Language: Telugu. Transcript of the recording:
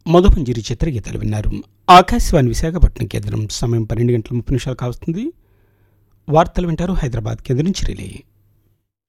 మధుమంజరి చిత్రగీతాలు విన్నారు. ఆకాశవాణి విశాఖపట్నం కేంద్రం. సమయం 12 గంటల 30 నిమిషాలు కావస్తుంది. వార్తలు వింటారు హైదరాబాద్ కేంద్రం నుంచి రిలే.